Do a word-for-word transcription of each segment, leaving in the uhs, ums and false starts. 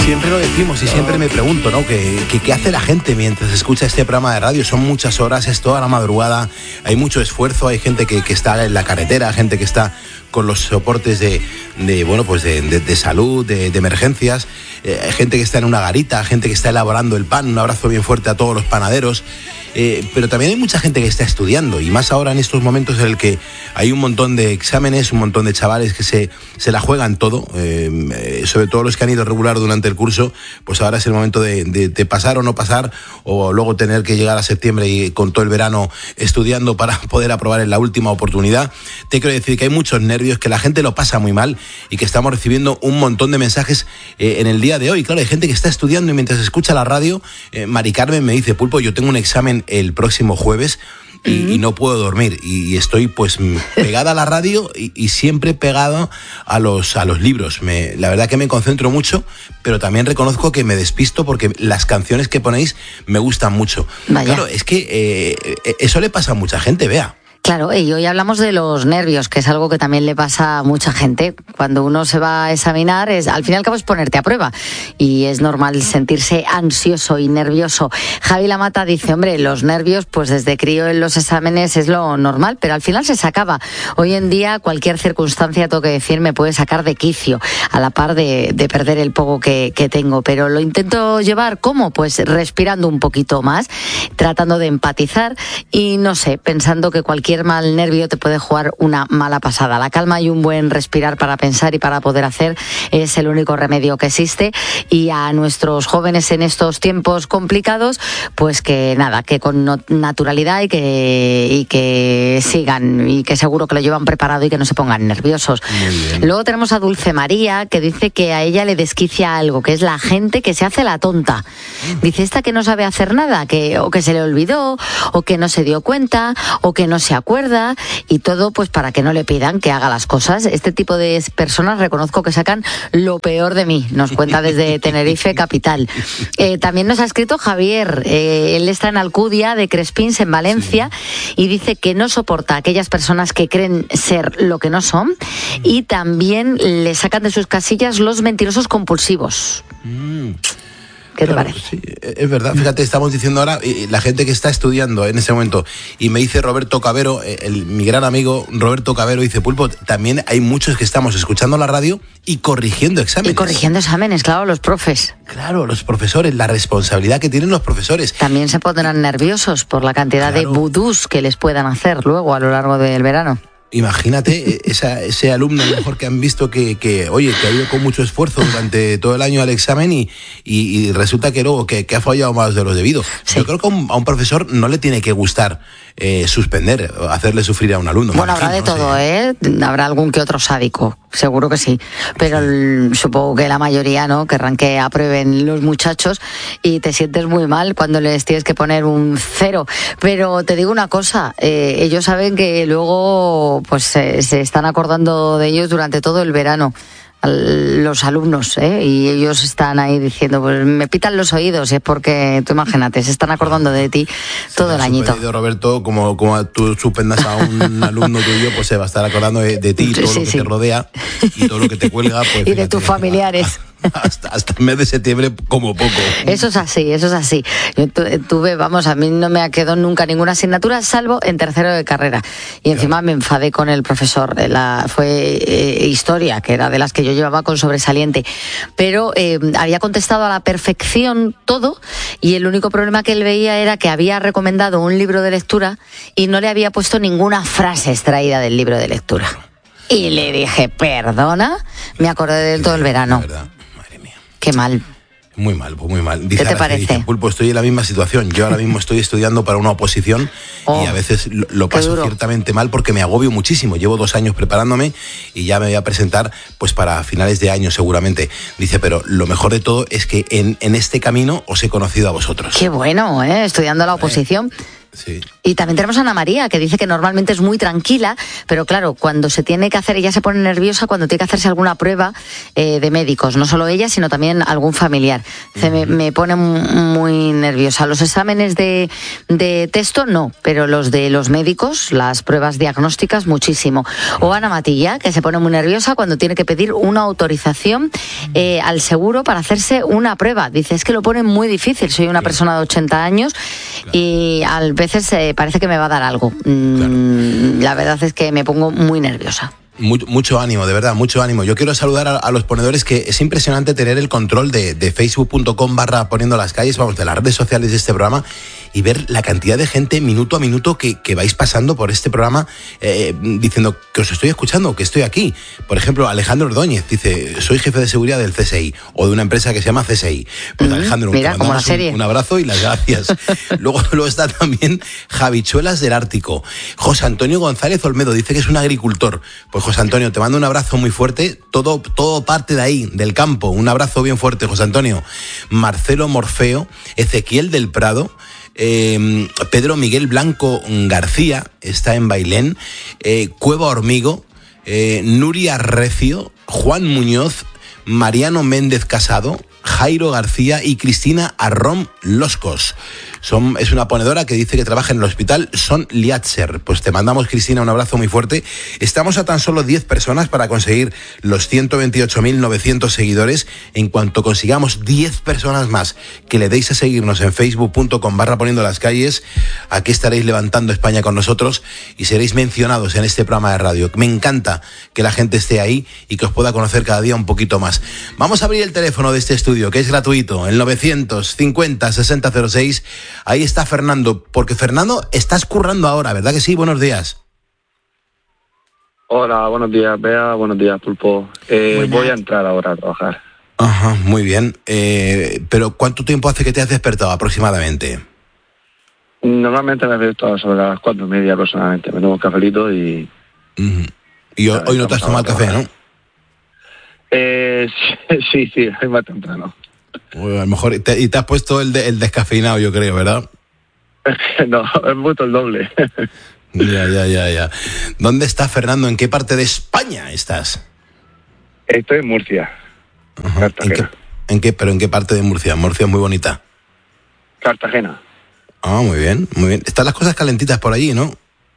Siempre lo decimos y siempre me pregunto, ¿no? ¿Qué, qué, qué hace la gente mientras escucha este programa de radio? Son muchas horas, es toda la madrugada, hay mucho esfuerzo, hay gente que, que está en la carretera, gente que está con los soportes de, de bueno, pues de, de, de salud, de, de emergencias, eh, gente que está en una garita, gente que está elaborando el pan. Un abrazo bien fuerte a todos los panaderos. Eh, pero también hay mucha gente que está estudiando, y más ahora en estos momentos en el que hay un montón de exámenes, un montón de chavales que se, se la juegan todo, eh, sobre todo los que han ido regular durante el curso. Pues ahora es el momento de, de, de pasar o no pasar, o luego tener que llegar a septiembre y con todo el verano estudiando para poder aprobar en la última oportunidad. Te quiero decir que hay muchos nervios, que la gente lo pasa muy mal y que estamos recibiendo un montón de mensajes eh, en el día de hoy. Claro, hay gente que está estudiando y mientras escucha la radio, eh, Mari Carmen me dice: Pulpo, yo tengo un examen el próximo jueves y, y no puedo dormir, y, y estoy pues pegada a la radio y, y siempre pegado a los, a los libros. Me, la verdad que me concentro mucho, pero también reconozco que me despisto porque las canciones que ponéis me gustan mucho. Vaya. Claro, es que eh, eso le pasa a mucha gente, vea. Claro, y hoy hablamos de los nervios, que es algo que también le pasa a mucha gente. Cuando uno se va a examinar, es, al fin y al cabo es ponerte a prueba, y es normal sentirse ansioso y nervioso. Javi Lamata dice: hombre, los nervios, pues desde crío en los exámenes es lo normal, pero al final se sacaba. Hoy en día cualquier circunstancia, tengo que decir, me puede sacar de quicio, a la par de, de perder el poco que, que tengo, pero lo intento llevar, ¿cómo? Pues respirando un poquito más, tratando de empatizar y, no sé, pensando que cualquier mal nervio te puede jugar una mala pasada. La calma y un buen respirar para pensar y para poder hacer es el único remedio que existe, y a nuestros jóvenes en estos tiempos complicados, pues que nada, que con naturalidad y que, y que sigan, y que seguro que lo llevan preparado y que no se pongan nerviosos. Luego tenemos a Dulce María, que dice que a ella le desquicia algo, que es la gente que se hace la tonta. Dice: esta que no sabe hacer nada, que o que se le olvidó, o que no se dio cuenta, o que no se acuerda, y todo pues para que no le pidan que haga las cosas. Este tipo de personas reconozco que sacan lo peor de mí, nos cuenta desde Tenerife capital. Eh, también nos ha escrito Javier, eh, él está en Alcudia de Crespins, en Valencia, sí. Y dice que no soporta a aquellas personas que creen ser lo que no son, y también le sacan de sus casillas los mentirosos compulsivos. Mm. ¿Qué te claro, parece? Sí, es verdad. Fíjate, estamos diciendo ahora, la gente que está estudiando en ese momento, y me dice Roberto Cabero, el, mi gran amigo Roberto Cabero, dice: Pulpo, también hay muchos que estamos escuchando la radio y corrigiendo exámenes. Y corrigiendo exámenes, claro, los profes. Claro, los profesores, la responsabilidad que tienen los profesores. También se pondrán nerviosos por la cantidad claro. de vudús que les puedan hacer luego a lo largo del verano. Imagínate esa, ese alumno a lo mejor que han visto que, que, oye, que ha ido con mucho esfuerzo durante todo el año al examen y, y, y resulta que luego que, que ha fallado más de lo debido. Sí. Yo creo que a un, a un profesor no le tiene que gustar eh, suspender, hacerle sufrir a un alumno. Bueno, habrá de no todo, sé. ¿eh? Habrá algún que otro sádico, seguro que sí. Pero sí. El, supongo que la mayoría, ¿no? Querrán que aprueben los muchachos, y te sientes muy mal cuando les tienes que poner un cero. Pero te digo una cosa, eh, ellos saben que luego pues eh, se están acordando de ellos durante todo el verano, los alumnos, ¿eh? Y ellos están ahí diciendo: pues me pitan los oídos, y es porque, tú imagínate, se están acordando de ti todo se el añito. Roberto, como, como tú suspendas a un alumno tuyo, pues se va a estar acordando de, de ti, todo sí, lo que sí. te rodea y todo lo que te cuelga. Pues, y fíjate, de tus familiares. Hasta, hasta el mes de septiembre como poco. Eso es así, eso es así. Yo tuve, vamos, a mí no me quedó nunca ninguna asignatura salvo en tercero de carrera. Y encima claro. me enfadé con el profesor. La, fue eh, historia, que era de las que yo llevaba con sobresaliente. Pero eh, había contestado a la perfección todo, y el único problema que él veía era que había recomendado un libro de lectura y no le había puesto ninguna frase extraída del libro de lectura. Y le dije: perdona, me acordé de él todo el verano. Qué mal. Muy mal, pues muy mal. Dice, ¿qué te parece? Dice, Pulpo, estoy en la misma situación. Yo ahora mismo estoy estudiando para una oposición oh, y a veces lo, lo paso ciertamente mal porque me agobio muchísimo. Llevo dos años preparándome y ya me voy a presentar pues para finales de año seguramente. Dice, pero lo mejor de todo es que en, en este camino os he conocido a vosotros. Qué bueno, ¿eh? Estudiando la oposición. Sí. Y también tenemos a Ana María, que dice que normalmente es muy tranquila, pero claro, cuando se tiene que hacer, ella se pone nerviosa cuando tiene que hacerse alguna prueba eh, de médicos, no solo ella, sino también algún familiar. Se uh-huh. me, me pone muy nerviosa. Los exámenes de, de texto, no, pero los de los médicos, las pruebas diagnósticas, muchísimo. O Ana Matilla, que se pone muy nerviosa cuando tiene que pedir una autorización eh, al seguro para hacerse una prueba. Dice, es que lo pone muy difícil, soy una claro. persona de ochenta años claro. y al veces eh, parece que me va a dar algo. Mm, claro. La verdad es que me pongo muy nerviosa. Mucho, mucho ánimo, de verdad, mucho ánimo. Yo quiero saludar a, a los ponedores, que es impresionante tener el control de, de facebook punto com barra poniendo las calles, vamos, de las redes sociales de este programa, y ver la cantidad de gente minuto a minuto que, que vais pasando por este programa eh, diciendo que os estoy escuchando, que estoy aquí. Por ejemplo, Alejandro Ordóñez dice, soy jefe de seguridad del C S I o de una empresa que se llama C S I. Pues uh-huh. Alejandro, mira, te como la mandamos serie. Un, un abrazo y las gracias. luego, luego está también Javichuelas del Ártico. José Antonio González Olmedo dice que es un agricultor. Pues José Antonio, te mando un abrazo muy fuerte, todo, todo parte de ahí, del campo. Un abrazo bien fuerte, José Antonio. Marcelo Morfeo, Ezequiel del Prado, Eh, Pedro Miguel Blanco García está en Bailén, eh, Cueva Hormigo, eh, Nuria Recio, Juan Muñoz, Mariano Méndez Casado, Jairo García y Cristina Arrom Loscos. Son, es una ponedora que dice que trabaja en el hospital Son Liatzer. Pues te mandamos, Cristina, un abrazo muy fuerte. Estamos a tan solo diez personas para conseguir los ciento veintiocho mil novecientos seguidores. En cuanto consigamos diez personas más que le deis a seguirnos en facebook punto com barra poniendo las calles, aquí estaréis levantando España con nosotros y seréis mencionados en este programa de radio. Me encanta que la gente esté ahí y que os pueda conocer cada día un poquito más. Vamos a abrir el teléfono de este estudio, que es gratuito, el novecientos cincuenta sesenta cero seis. Ahí está Fernando, porque Fernando, estás currando ahora, ¿verdad que sí? Buenos días. Hola, buenos días, Bea, buenos días, Pulpo. Eh, voy a entrar ahora a trabajar. Ajá, muy bien. Eh, pero ¿cuánto tiempo hace que te has despertado aproximadamente? Normalmente me despierto sobre las cuatro y media aproximadamente. Me tomo un cafelito y... Uh-huh. Y hoy, hoy no te has tomado el café, ¿no? Eh, sí, sí, es más temprano. Bueno, a lo mejor te, y te has puesto el, de, el descafeinado, yo creo, ¿verdad? No, he puesto el doble. Ya, ya, ya, ya. ¿Dónde estás, Fernando? ¿En qué parte de España estás? Estoy en Murcia. Ajá. Cartagena. ¿En qué, en qué, ¿Pero en qué parte de Murcia? Murcia es muy bonita. Cartagena. Ah, muy bien, muy bien. Están las cosas calentitas por allí, ¿no?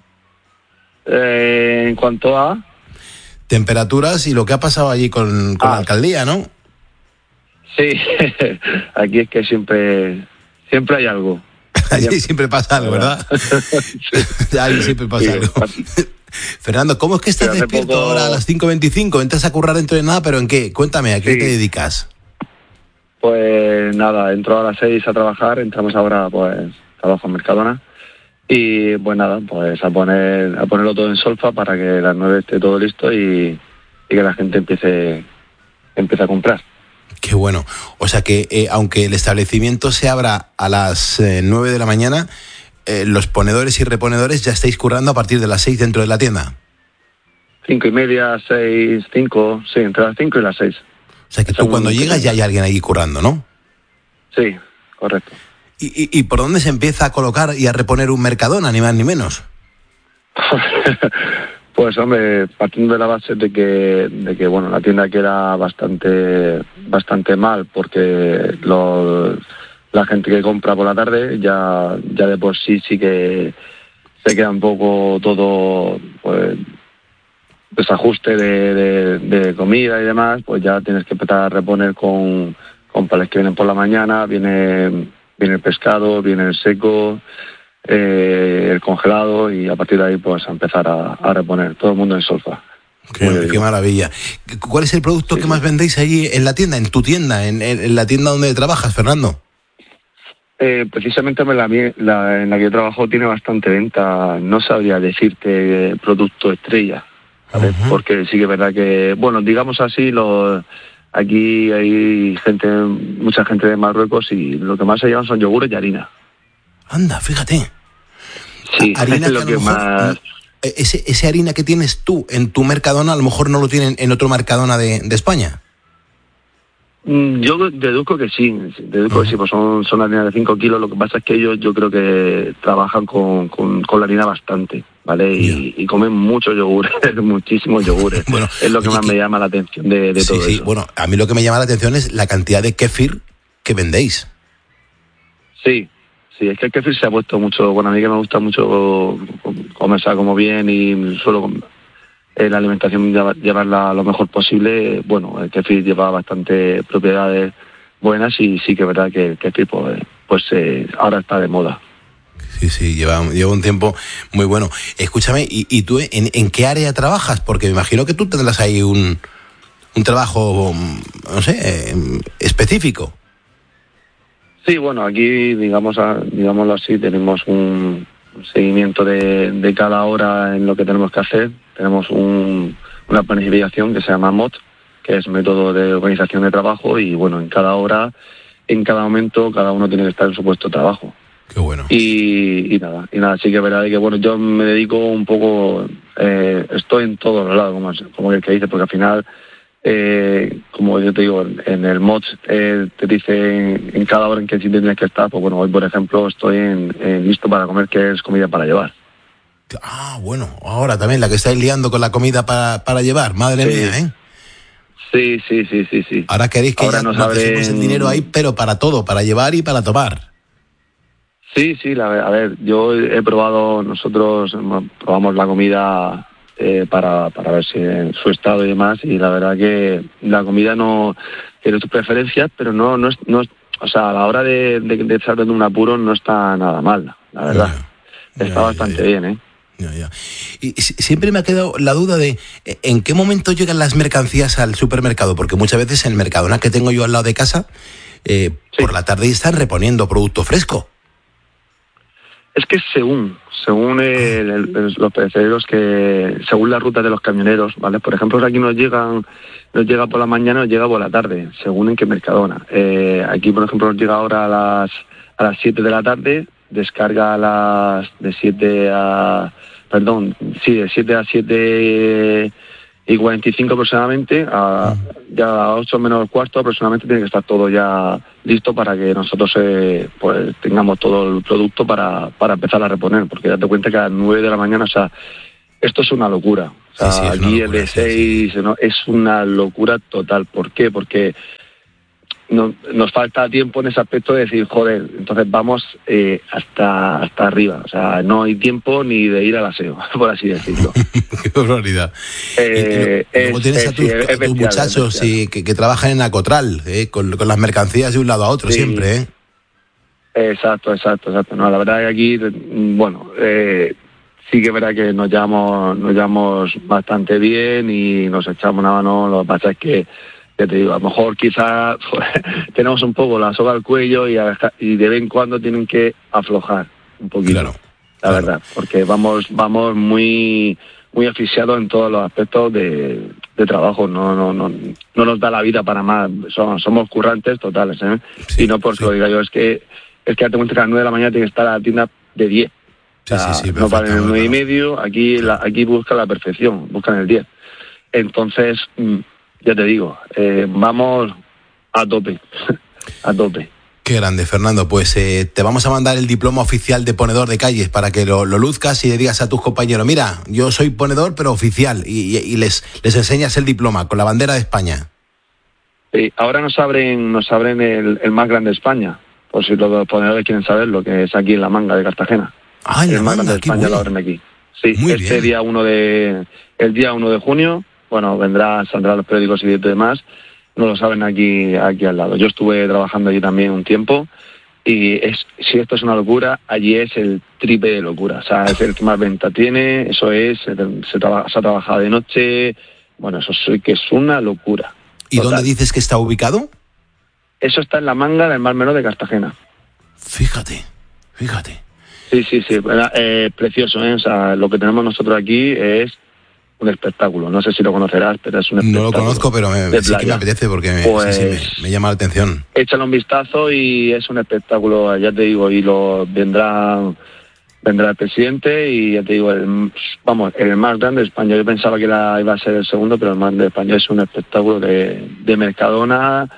Eh, en cuanto a... temperaturas y lo que ha pasado allí con, con ah. la alcaldía, ¿no? Sí, aquí es que siempre siempre hay algo. Allí siempre pasa algo, ¿verdad? Sí. Allí siempre pasa sí, algo. Fernando, ¿cómo es que estás despierto poco... ahora a las cinco veinticinco? ¿Entras a currar dentro de nada? ¿Pero en qué? Cuéntame, ¿a qué sí. te dedicas? Pues nada, entro a las seis a trabajar, entramos ahora, pues, trabajo en Mercadona. Y pues nada, pues a poner a ponerlo todo en solfa para que a las nueve esté todo listo y, y que la gente empiece, empiece a comprar. Qué bueno. O sea que eh, aunque el establecimiento se abra a las eh, nueve de la mañana, eh, los ponedores y reponedores ya estáis currando a partir de las seis dentro de la tienda. Cinco y media, seis, cinco, sí, entre las cinco y las seis. O sea que tú cuando llegas ya hay alguien ahí currando, ¿no? Sí, correcto. ¿Y, y, y por dónde se empieza a colocar y a reponer un Mercadona, ni más ni menos? Pues hombre, partiendo de la base de que, de que bueno, la tienda queda bastante, bastante mal porque lo, la gente que compra por la tarde ya, ya de por sí sí que se queda un poco todo, pues, desajuste de, de, de comida y demás, pues ya tienes que empezar a reponer con, con palés que vienen por la mañana, viene, viene el pescado, viene el seco, eh, el congelado y a partir de ahí pues a empezar a, a reponer, todo el mundo en solfa. Qué, qué maravilla. ¿Cuál es el producto sí. que más vendéis allí en la tienda, en tu tienda, en, en la tienda donde trabajas, Fernando? Eh, precisamente la, la, en la que yo trabajo tiene bastante venta, no sabría decirte producto estrella, ¿sabes? Uh-huh. Porque sí que es verdad que, bueno, digamos así, los, aquí hay gente, mucha gente de Marruecos y lo que más se llevan son yogures y harina. Anda, fíjate. Sí, harina es lo que, que más... Ese, ese harina que tienes tú en tu Mercadona, a lo mejor no lo tienen en otro Mercadona de, de España. Yo deduzco que sí, deduzco uh-huh. que sí, pues son, son harinas de cinco kilos, lo que pasa es que ellos yo creo que trabajan con, con, con la harina bastante, ¿vale? Y, yeah. y comen muchos yogures, muchísimos yogures, bueno, es lo que más que... me llama la atención de, de sí, todo sí. eso. Bueno, a mí lo que me llama la atención es la cantidad de kéfir que vendéis. Sí, sí, es que el kéfir se ha puesto mucho, bueno, a mí que me gusta mucho comer, como bien y suelo eh, la alimentación llevarla lo mejor posible. Bueno, el kéfir lleva bastante propiedades buenas y sí que es verdad que el kéfir pues, pues eh, ahora está de moda. Sí, sí, lleva, lleva un tiempo muy bueno. Escúchame, ¿y, y tú en, en qué área trabajas? Porque me imagino que tú tendrás ahí un, un trabajo, no sé, eh, específico. Sí, bueno, aquí, digamos, digámoslo así, tenemos un seguimiento de, de cada hora en lo que tenemos que hacer. Tenemos un, una planificación que se llama M O T, que es método de organización de trabajo, y bueno, en cada hora, en cada momento, cada uno tiene que estar en su puesto de trabajo. Qué bueno. Y, y nada, y nada, sí que es verdad que bueno, yo me dedico un poco, eh, estoy en todos los lados, como, como el que dice, porque al final, eh, como yo te digo, en el M O T eh, te dice en, en cada hora en qué sitio tienes que estar. Pues bueno, hoy por ejemplo estoy en, en listo para comer, que es comida para llevar. Ah, bueno, ahora también la que estáis liando con la comida para, para llevar, madre sí. mía, ¿eh? Sí, sí, sí, sí, sí. Ahora queréis que ahora ya nos abren... el dinero ahí, pero para todo, para llevar y para tomar. Sí, sí, la, a ver, yo he probado, nosotros probamos la comida eh, para, para ver si en su estado y demás, y la verdad que la comida no tiene tus preferencias, pero no, no, es, no es, o sea, a la hora de, de, de estar en un apuro no está nada mal, la verdad. Ya, está ya, bastante ya, ya. bien, ¿eh? Ya, ya. Y siempre me ha quedado la duda de en qué momento llegan las mercancías al supermercado, porque muchas veces en el Mercadona que tengo yo al lado de casa, eh, sí. por la tarde están reponiendo producto fresco. Es que según, según el, el, los perecederos, que según la ruta de los camioneros, ¿vale? Por ejemplo, aquí nos llegan, nos llega por la mañana, nos llega por la tarde, según en qué Mercadona. Eh, aquí, por ejemplo, nos llega ahora a las a las siete de la tarde, descarga a las de siete a, perdón, sí, de siete a siete y cuarenta y cinco aproximadamente, a, ya a ocho menos cuarto aproximadamente tiene que estar todo ya listo para que nosotros eh, pues tengamos todo el producto para, para empezar a reponer, porque date cuenta que a las nueve de la mañana, o sea, esto es una locura. O sea, sí, sí, aquí el de seis, sí, sí. ¿no? Es una locura total. ¿Por qué? Porque no, nos falta tiempo en ese aspecto de decir, joder, entonces vamos eh, hasta hasta arriba. O sea, no hay tiempo ni de ir al aseo, por así decirlo. Qué barbaridad. Eh, y, y luego tienes es, a tus, sí, a tus bestial, muchachos y que, que trabajan en Acotral, eh, con, con las mercancías de un lado a otro, sí. siempre, ¿eh? Exacto, exacto, exacto. No, la verdad es que aquí, bueno, eh, sí que es verdad que nos llevamos, nos llevamos bastante bien y nos echamos una mano. Lo que pasa es que ya te digo, a lo mejor quizás pues, tenemos un poco la soga al cuello y, a, y de vez en cuando tienen que aflojar un poquito, claro, la claro. verdad, porque vamos vamos muy muy asfixiados en todos los aspectos de, de trabajo, no no no no nos da la vida para más, somos, somos currantes totales, ¿eh? Sí, y no porque sí. lo diga yo, es que es que date cuenta que a las nueve de la mañana tiene que estar a la tienda de diez, sí, o sea, sí, sí, no valen el nueve y medio, aquí, la, aquí buscan la perfección, buscan el diez, entonces... Ya te digo, eh, vamos a tope, a tope. Qué grande, Fernando. Pues eh, te vamos a mandar el diploma oficial de ponedor de calles para que lo, lo luzcas y le digas a tus compañeros, mira, yo soy ponedor pero oficial, y, y, y les, les enseñas el diploma con la bandera de España. Sí, ahora nos abren, nos abren el, el más grande de España, por si los ponedores quieren saber, lo que es aquí en La Manga de Cartagena. Ah, en el La más Manga, grande de España bueno. Lo abren aquí. Sí, Muy este bien. día uno de, el día uno de junio. Bueno, vendrá, saldrá los periódicos y demás, no lo saben aquí aquí al lado. Yo estuve trabajando allí también un tiempo y es si esto es una locura, allí es el triple de locura. O sea, es el que más venta tiene, eso es, se, se, traba, se ha trabajado de noche, bueno, eso sí que es una locura. ¿Y total. Dónde dices que está ubicado? Eso está en La Manga del Mar Menor de Cartagena. Fíjate, fíjate. Sí, sí, sí, eh, precioso, ¿eh? O sea, lo que tenemos nosotros aquí es un espectáculo, no sé si lo conocerás, pero es un espectáculo. No lo conozco, pero me, sí que me apetece porque me, pues, sí, sí, me, me llama la atención. Échale un vistazo y es un espectáculo, ya te digo, y lo vendrá vendrá el presidente y ya te digo, el, vamos, el más grande de España. Yo pensaba que era, iba a ser el segundo, pero el más grande de España es un espectáculo de, de Mercadona,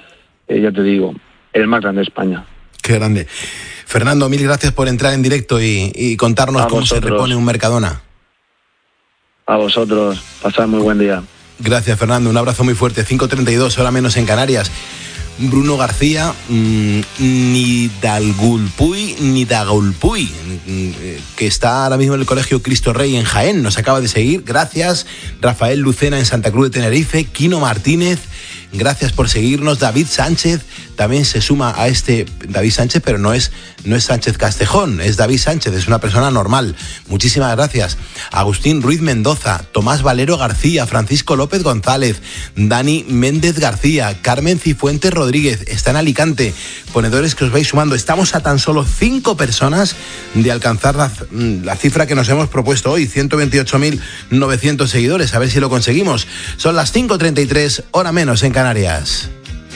eh, ya te digo, el más grande de España. Qué grande. Fernando, mil gracias por entrar en directo y, y contarnos a cómo vosotros. se repone un Mercadona. A vosotros, pasad muy buen día. Gracias, Fernando, un abrazo muy fuerte. cinco treinta y dos, hora menos en Canarias. Bruno García, mmm, ni Dalgulpuy, ni Dagulpuy, que está ahora mismo en el Colegio Cristo Rey en Jaén, nos acaba de seguir. Gracias. Rafael Lucena en Santa Cruz de Tenerife, Quino Martínez, gracias por seguirnos. David Sánchez también se suma a este. David Sánchez, pero no es, no es Sánchez Castejón, es David Sánchez, es una persona normal. Muchísimas gracias. Agustín Ruiz Mendoza, Tomás Valero García, Francisco López González, Dani Méndez García, Carmen Cifuentes Rodríguez, está en Alicante. Ponedores que os vais sumando. Estamos a tan solo cinco personas de alcanzar la, la cifra que nos hemos propuesto hoy, ciento veintiocho mil novecientos seguidores. A ver si lo conseguimos. Son las cinco treinta y tres, hora menos en Canarias.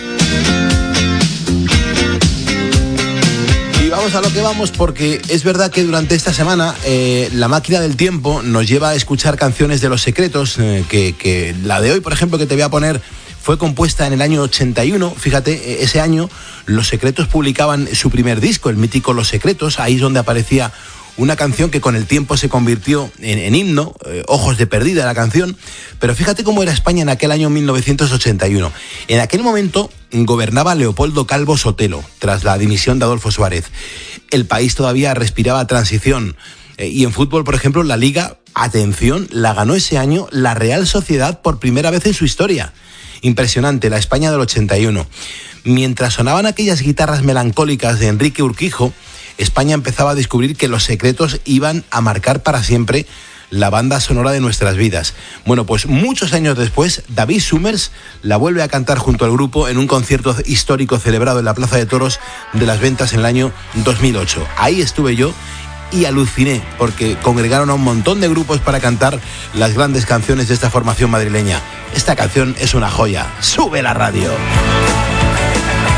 Y vamos a lo que vamos, porque es verdad que durante esta semana eh, la máquina del tiempo nos lleva a escuchar canciones de Los Secretos, eh, que, que la de hoy, por ejemplo, que te voy a poner, fue compuesta en el año ochenta y uno. Fíjate, ese año Los Secretos publicaban su primer disco, el mítico Los Secretos. Ahí es donde aparecía una canción que con el tiempo se convirtió en, en himno, eh, Ojos de Perdida la canción. Pero fíjate cómo era España en aquel año mil novecientos ochenta y uno. En aquel momento gobernaba Leopoldo Calvo Sotelo, tras la dimisión de Adolfo Suárez. El país todavía respiraba transición. Eh, y en fútbol, por ejemplo, la Liga, atención, la ganó ese año la Real Sociedad por primera vez en su historia. Impresionante, la España del ochenta y uno. Mientras sonaban aquellas guitarras melancólicas de Enrique Urquijo, España empezaba a descubrir que Los Secretos iban a marcar para siempre la banda sonora de nuestras vidas. Bueno, pues muchos años después, David Summers la vuelve a cantar junto al grupo en un concierto histórico celebrado en la Plaza de Toros de Las Ventas en el año dos mil ocho. Ahí estuve yo y aluciné, porque congregaron a un montón de grupos para cantar las grandes canciones de esta formación madrileña. Esta canción es una joya. ¡Sube la radio!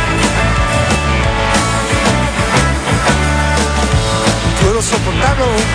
Puedo soportarlo